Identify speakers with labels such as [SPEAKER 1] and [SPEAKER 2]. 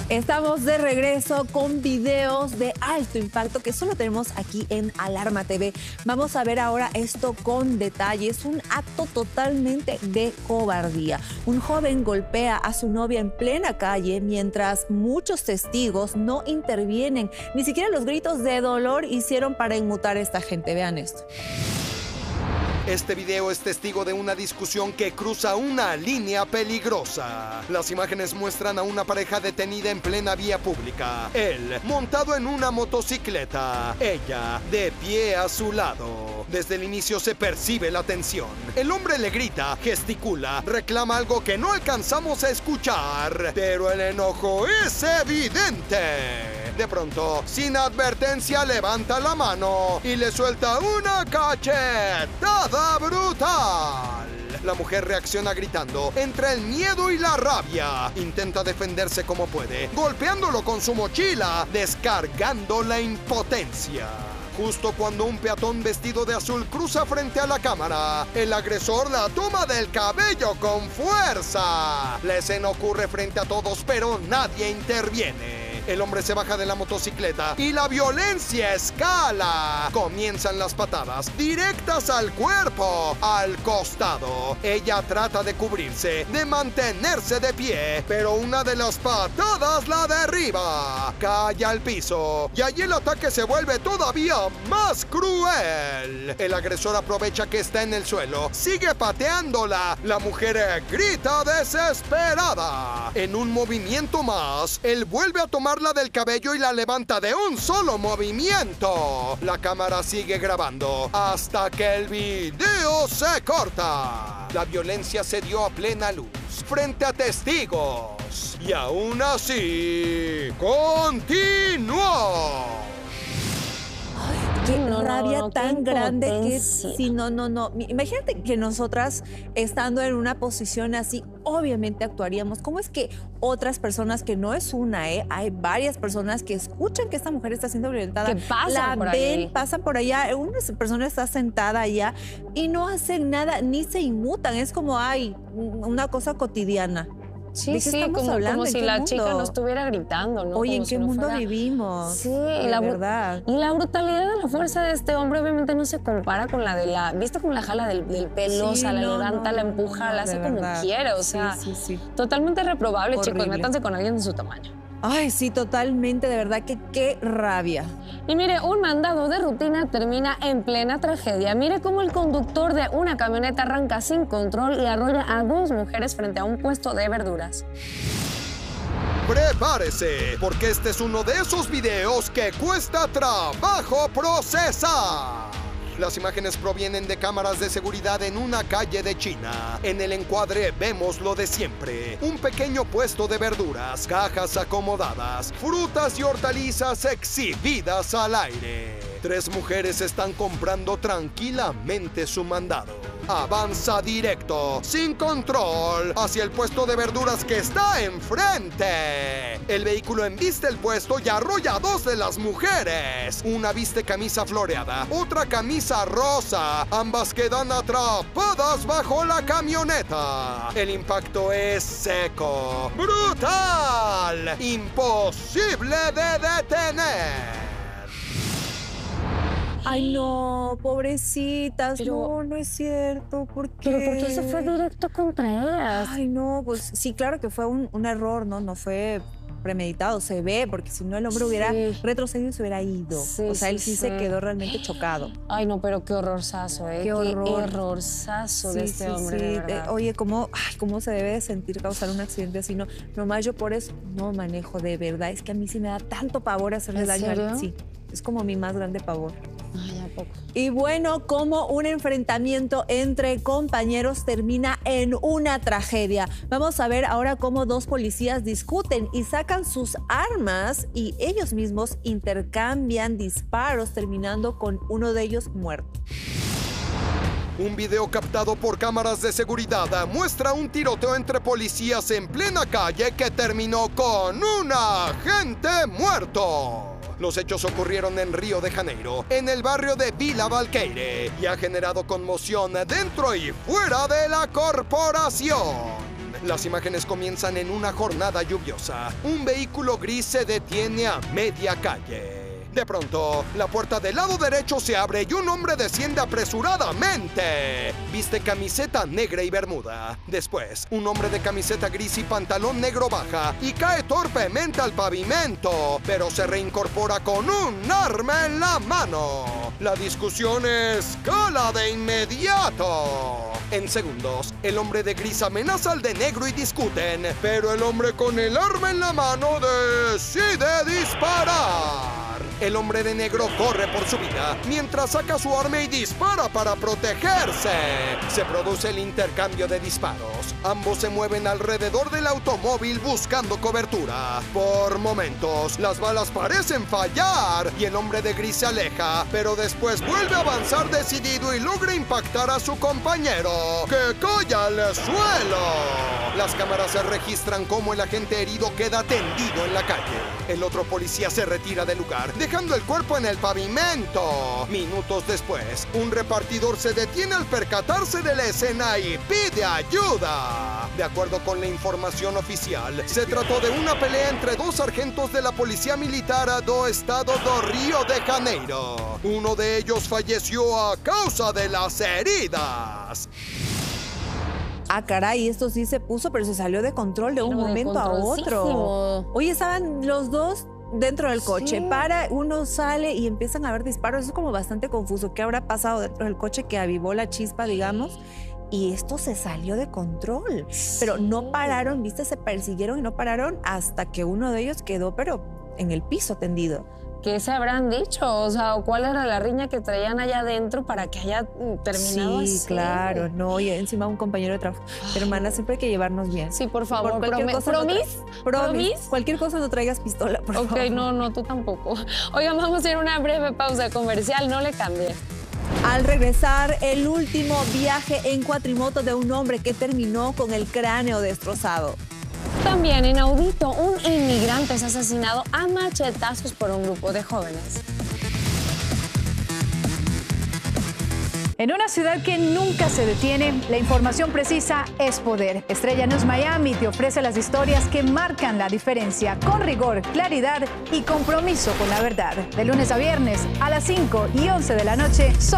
[SPEAKER 1] Estamos de regreso con videos de alto impacto que solo tenemos aquí en Alarma TV. Vamos a ver ahora esto con detalle. Es un acto totalmente de cobardía. Un joven golpea a su novia en plena calle mientras muchos testigos no intervienen. Ni siquiera los gritos de dolor hicieron para inmutar a esta gente. Vean esto.
[SPEAKER 2] Este video es testigo de una discusión que cruza una línea peligrosa. Las imágenes muestran a una pareja detenida en plena vía pública. Él, montado en una motocicleta. Ella, de pie a su lado. Desde el inicio se percibe la tensión. El hombre le grita, gesticula, reclama algo que no alcanzamos a escuchar. Pero el enojo es evidente. De pronto, sin advertencia, levanta la mano y le suelta una cachetada brutal. La mujer reacciona gritando entre el miedo y la rabia. Intenta defenderse como puede, golpeándolo con su mochila, descargando la impotencia. Justo cuando un peatón vestido de azul cruza frente a la cámara, el agresor la toma del cabello con fuerza. La escena ocurre frente a todos, pero nadie interviene. El hombre se baja de la motocicleta y la violencia escala. Comienzan las patadas directas al cuerpo, al costado. Ella trata de cubrirse, de mantenerse de pie, pero una de las patadas la derriba. Cae al piso y allí el ataque se vuelve todavía más cruel. El agresor aprovecha que está en el suelo, sigue pateándola. La mujer grita desesperada. En un movimiento más, él vuelve a tomarla del cabello y la levanta de un solo movimiento. La cámara sigue grabando hasta que el video se corta. La violencia se dio a plena luz, frente a testigos. Y aún así, continuó.
[SPEAKER 1] Qué rabia tan grande que sí, no. Imagínate que nosotras, estando en una posición así, obviamente actuaríamos. ¿Cómo es que otras personas, que no es una, hay varias personas que escuchan que esta mujer está siendo violentada,
[SPEAKER 3] que pasan
[SPEAKER 1] la
[SPEAKER 3] por
[SPEAKER 1] ven,
[SPEAKER 3] ahí,
[SPEAKER 1] pasan por allá, una persona está sentada allá y no hacen nada, ni se inmutan? Es como, una cosa cotidiana.
[SPEAKER 3] Sí, como si la chica no estuviera gritando, ¿no?
[SPEAKER 1] Oye,
[SPEAKER 3] como
[SPEAKER 1] ¿en qué mundo vivimos?
[SPEAKER 3] Sí,
[SPEAKER 1] la verdad.
[SPEAKER 3] Y la brutalidad de la fuerza de este hombre obviamente no se compara con la de la... ¿Viste cómo la jala del pelo? Sí, o sea, la levanta, la empuja, la hace como quiere, o sea...
[SPEAKER 1] Sí.
[SPEAKER 3] Totalmente reprobable,
[SPEAKER 1] Horrible.
[SPEAKER 3] chicos. Métanse con alguien de su tamaño.
[SPEAKER 1] Ay, sí, totalmente, de verdad que qué rabia.
[SPEAKER 3] Y mire, un mandado de rutina termina en plena tragedia. Mire cómo el conductor de una camioneta arranca sin control y arrolla a dos mujeres frente a un puesto de verduras.
[SPEAKER 2] Prepárese, porque este es uno de esos videos que cuesta trabajo procesar. Las imágenes provienen de cámaras de seguridad en una calle de China. En el encuadre vemos lo de siempre. Un pequeño puesto de verduras, cajas acomodadas, frutas y hortalizas exhibidas al aire. Tres mujeres están comprando tranquilamente su mandado. Avanza directo, sin control, hacia el puesto de verduras que está enfrente. El vehículo embiste el puesto y arrolla a dos de las mujeres. Una viste camisa floreada, otra camisa rosa. Ambas quedan atrapadas bajo la camioneta. El impacto es seco, brutal, imposible de detener.
[SPEAKER 1] Ay, no, pobrecitas.
[SPEAKER 3] Pero,
[SPEAKER 1] no es cierto. ¿Por qué?
[SPEAKER 3] ¿Pero por qué se fue directo contra ellas?
[SPEAKER 1] Ay, no, pues sí, claro que fue un error, ¿no? No fue premeditado, se ve, porque si no el hombre hubiera retrocedido y se hubiera ido. O sea, él sí se quedó realmente chocado.
[SPEAKER 3] Ay, no, pero qué horrorzazo, ¿eh?
[SPEAKER 1] Qué
[SPEAKER 3] horrorzazo de este hombre, de verdad.
[SPEAKER 1] Oye, ¿cómo se debe de sentir causar un accidente así? Nomás yo por eso no manejo, de verdad. Es que a mí sí me da tanto pavor hacerle daño a alguien. Sí, es como mi más grande pavor.
[SPEAKER 3] Ay, ¿a poco?
[SPEAKER 1] Y bueno, como un enfrentamiento entre compañeros termina en una tragedia. Vamos a ver ahora cómo dos policías discuten y sacan sus armas y ellos mismos intercambian disparos, terminando con uno de ellos muerto.
[SPEAKER 2] Un video captado por cámaras de seguridad muestra un tiroteo entre policías en plena calle que terminó con un agente muerto. Los hechos ocurrieron en Río de Janeiro, en el barrio de Vila Valqueire, y ha generado conmoción dentro y fuera de la corporación. Las imágenes comienzan en una jornada lluviosa. Un vehículo gris se detiene a media calle. De pronto, la puerta del lado derecho se abre y un hombre desciende apresuradamente. Viste camiseta negra y bermuda. Después, un hombre de camiseta gris y pantalón negro baja y cae torpemente al pavimento, pero se reincorpora con un arma en la mano. La discusión escala de inmediato. En segundos, el hombre de gris amenaza al de negro y discuten, pero el hombre con el arma en la mano decide disparar. El hombre de negro corre por su vida mientras saca su arma y dispara para protegerse. Se produce el intercambio de disparos. Ambos se mueven alrededor del automóvil buscando cobertura. Por momentos, las balas parecen fallar y el hombre de gris se aleja, pero después vuelve a avanzar decidido y logra impactar a su compañero, que cae al suelo. Las cámaras se registran cómo el agente herido queda tendido en la calle. El otro policía se retira del lugar, dejando el cuerpo en el pavimento. Minutos después, un repartidor se detiene al percatarse de la escena y pide ayuda. De acuerdo con la información oficial, se trató de una pelea entre dos sargentos de la Policía Militar do Estado do Rio de Janeiro. Uno de ellos falleció a causa de las heridas.
[SPEAKER 1] Ah, caray, esto sí se puso, pero se salió de control de un momento a otro. Oye, estaban los dos dentro del coche. Sí. Uno sale y empiezan a haber disparos. Eso es como bastante confuso. ¿Qué habrá pasado dentro del coche que avivó la chispa, digamos? Y esto se salió de control. Sí. Pero no pararon, ¿viste? Se persiguieron y no pararon hasta que uno de ellos quedó, pero en el piso tendido.
[SPEAKER 3] ¿Qué se habrán dicho? O sea, ¿cuál era la riña que traían allá adentro para que haya terminado así?
[SPEAKER 1] Sí, claro. No, y encima un compañero de trabajo. Hermana, siempre hay que llevarnos bien.
[SPEAKER 3] Sí, por favor.
[SPEAKER 1] Por cualquier cosa
[SPEAKER 3] ¿Promis?
[SPEAKER 1] Cualquier cosa no traigas pistola, por favor.
[SPEAKER 3] Ok, no, tú tampoco. Oigan, vamos a ir a una breve pausa comercial. No le cambie.
[SPEAKER 1] Al regresar, el último viaje en cuatrimoto de un hombre que terminó con el cráneo destrozado.
[SPEAKER 3] También inaudito, un inmigrante es asesinado a machetazos por un grupo de jóvenes.
[SPEAKER 4] En una ciudad que nunca se detiene, la información precisa es poder. Estrella News Miami te ofrece las historias que marcan la diferencia, con rigor, claridad y compromiso con la verdad. De lunes a viernes a las 5 y 11 de la noche.